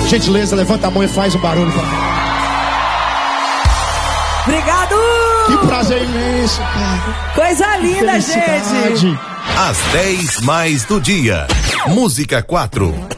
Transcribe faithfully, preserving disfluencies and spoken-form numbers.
Gentileza, levanta a mão e faz um barulho. Obrigado! Que prazer imenso, cara. Coisa linda, gente. Às dez mais do dia. Música quatro.